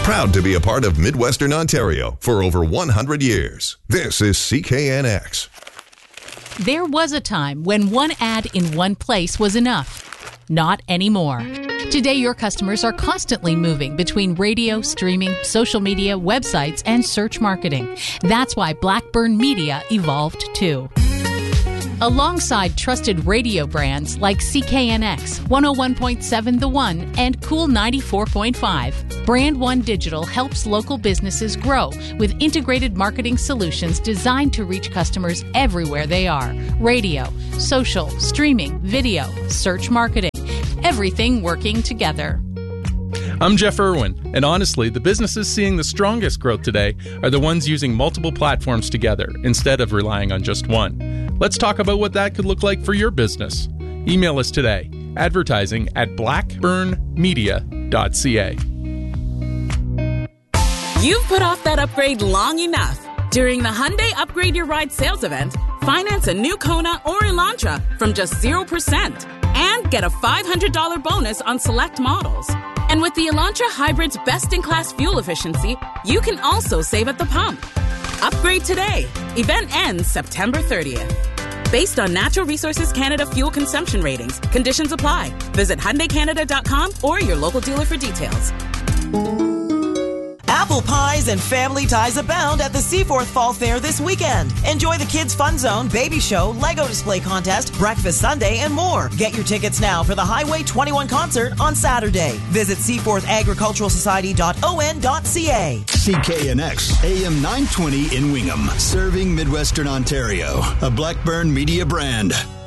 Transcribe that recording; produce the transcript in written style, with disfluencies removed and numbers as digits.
Proud to be a part of Midwestern Ontario for over 100 years. This is CKNX. There was a time when one ad in one place was enough. Not anymore. Today, your customers are constantly moving between radio, streaming, social media, websites, and search marketing. That's why Blackburn Media evolved too. Alongside trusted radio brands like CKNX, 101.7 The One, and Cool 94.5, Brand One Digital helps local businesses grow with integrated marketing solutions designed to reach customers everywhere they are. Radio, social, streaming, video, search marketing, everything working together. I'm Jeff Irwin, and honestly, the businesses seeing the strongest growth today are the ones using multiple platforms together instead of relying on just one. Let's talk about what that could look like for your business. Email us today, advertising@blackburnmedia.ca. You've put off that upgrade long enough. During the Hyundai Upgrade Your Ride sales event, finance a new Kona or Elantra from just 0% and get a $500 bonus on select models. And with the Elantra Hybrid's best-in-class fuel efficiency, you can also save at the pump. Upgrade today. Event ends September 30th. Based on Natural Resources Canada fuel consumption ratings, conditions apply. Visit HyundaiCanada.com or your local dealer for details. Apple pies and family ties abound at the Seaforth Fall Fair this weekend. Enjoy the Kids Fun Zone, baby show, Lego display contest, breakfast Sunday, and more. Get your tickets now for the Highway 21 concert on Saturday. Visit seaforthagriculturalsociety.on.ca. CKNX AM 920 in Wingham, serving Midwestern Ontario, a Blackburn Media brand.